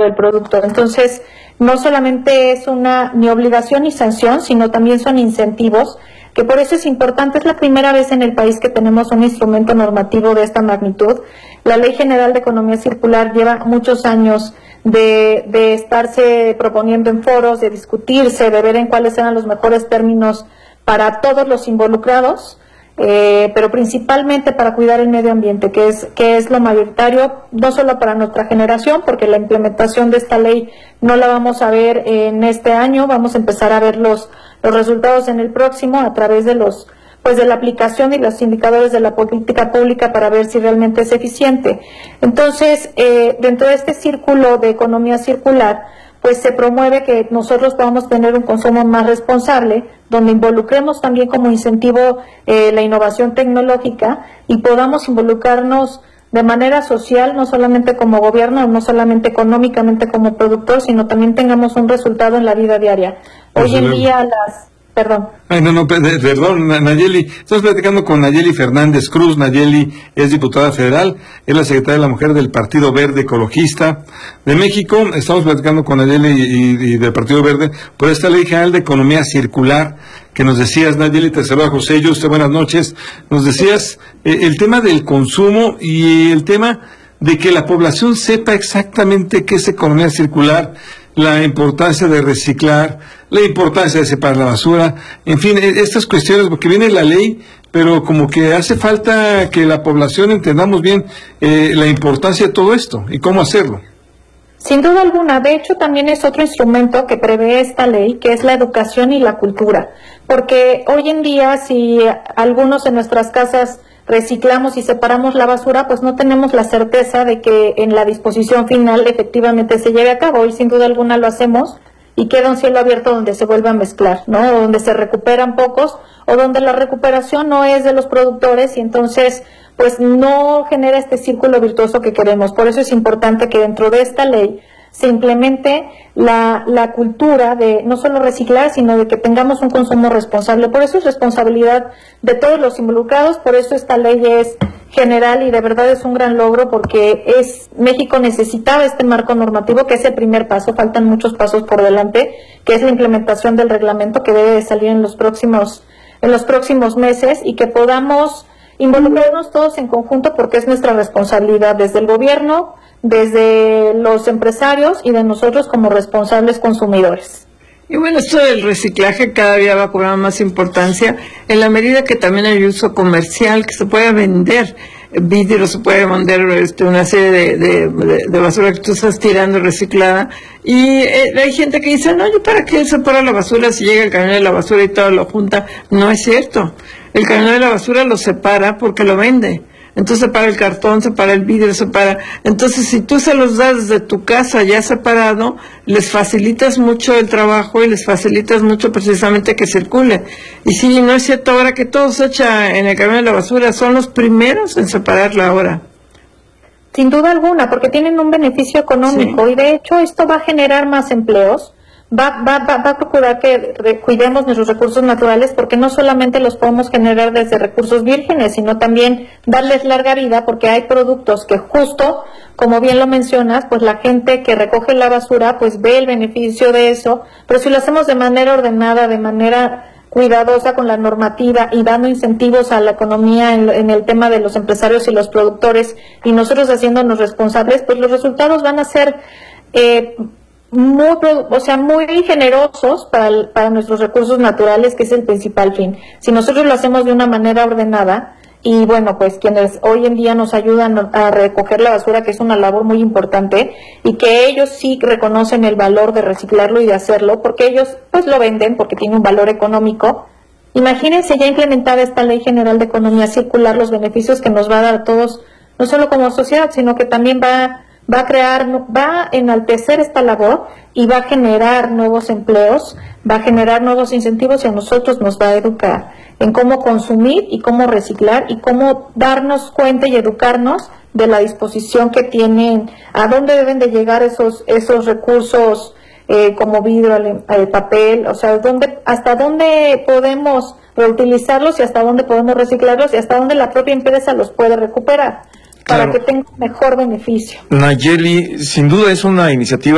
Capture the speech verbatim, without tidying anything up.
del producto. Entonces, no solamente es una ni obligación ni sanción, sino también son incentivos, que por eso es importante. Es la primera vez en el país que tenemos un instrumento normativo de esta magnitud. La Ley General de Economía Circular lleva muchos años de, de estarse proponiendo en foros, de discutirse, de ver en cuáles eran los mejores términos para todos los involucrados, eh, pero principalmente para cuidar el medio ambiente, que es, que es lo mayoritario, no solo para nuestra generación, porque la implementación de esta ley no la vamos a ver en este año, vamos a empezar a ver los, los resultados en el próximo a través de los pues de la aplicación y los indicadores de la política pública para ver si realmente es eficiente. Entonces, eh, dentro de este círculo de economía circular, pues se promueve que nosotros podamos tener un consumo más responsable, donde involucremos también como incentivo eh, la innovación tecnológica y podamos involucrarnos de manera social, no solamente como gobierno, no solamente económicamente como productor, sino también tengamos un resultado en la vida diaria. Hoy en día las... Perdón. Ay, no, no, perdón, Nayeli. Estamos platicando con Nayeli Fernández Cruz. Nayeli es diputada federal, es la secretaria de la Mujer del Partido Verde Ecologista de México. Estamos platicando con Nayeli y, y del Partido Verde por esta Ley General de Economía Circular que nos decías, Nayeli. Te saluda José y usted, buenas noches. Nos decías eh, el tema del consumo y el tema de que la población sepa exactamente qué es economía circular, la importancia de reciclar, la importancia de separar la basura, en fin, estas cuestiones, porque viene la ley, pero como que hace falta que la población entendamos bien eh, la importancia de todo esto y cómo hacerlo. Sin duda alguna, de hecho también es otro instrumento que prevé esta ley, que es la educación y la cultura, porque hoy en día si algunos en nuestras casas reciclamos y separamos la basura, pues no tenemos la certeza de que en la disposición final efectivamente se lleve a cabo, y sin duda alguna lo hacemos y queda un cielo abierto donde se vuelve a mezclar, ¿no? O donde se recuperan pocos, o donde la recuperación no es de los productores y entonces pues no genera este círculo virtuoso que queremos. Por eso es importante que dentro de esta ley se implemente la, la cultura de no solo reciclar, sino de que tengamos un consumo responsable. Por eso es responsabilidad de todos los involucrados, por eso esta ley es general y de verdad es un gran logro, porque es México necesitaba este marco normativo, que es el primer paso, faltan muchos pasos por delante, que es la implementación del reglamento que debe de salir en los próximos, en los próximos meses, y que podamos involucrarnos todos en conjunto, porque es nuestra responsabilidad desde el gobierno, desde los empresarios y de nosotros como responsables consumidores. Y bueno, esto del reciclaje cada día va a cobrar más importancia en la medida que también hay uso comercial, que se puede vender vidrio, se puede vender este, una serie de, de, de, de basura que tú estás tirando reciclada, y eh, hay gente que dice, no, ¿yo para qué separo la basura si llega el camión de la basura y todo lo junta? No es cierto, el camión de la basura lo separa porque lo vende. Entonces separa el cartón, separa el vidrio, separa. Entonces, si tú se los das desde tu casa ya separado, les facilitas mucho el trabajo y les facilitas mucho precisamente que circule. Y sí, no es cierto ahora que todo se echa en el camión de la basura, son los primeros en separarla ahora. Sin duda alguna, porque tienen un beneficio económico, sí. Y de hecho esto va a generar más empleos. Va, va, va, va a procurar que cuidemos nuestros recursos naturales, porque no solamente los podemos generar desde recursos vírgenes, sino también darles larga vida, porque hay productos que justo, como bien lo mencionas, pues la gente que recoge la basura pues ve el beneficio de eso, pero si lo hacemos de manera ordenada, de manera cuidadosa con la normativa y dando incentivos a la economía en, en el tema de los empresarios y los productores, y nosotros haciéndonos responsables, pues los resultados van a ser eh, muy, o sea, muy generosos para, para nuestros recursos naturales, que es el principal fin. Si nosotros lo hacemos de una manera ordenada, y bueno, pues quienes hoy en día nos ayudan a recoger la basura, que es una labor muy importante, y que ellos sí reconocen el valor de reciclarlo y de hacerlo, porque ellos pues lo venden, porque tiene un valor económico. Imagínense ya implementada esta Ley General de Economía Circular, los beneficios que nos va a dar a todos, no solo como sociedad, sino que también va va a crear, va a enaltecer esta labor y va a generar nuevos empleos, va a generar nuevos incentivos, y a nosotros nos va a educar en cómo consumir y cómo reciclar y cómo darnos cuenta y educarnos de la disposición que tienen, a dónde deben de llegar esos esos recursos eh, como vidrio, el, el papel, o sea, dónde, hasta dónde podemos reutilizarlos y hasta dónde podemos reciclarlos y hasta dónde la propia empresa los puede recuperar. Claro, para que tenga mejor beneficio. Nayeli, sin duda es una iniciativa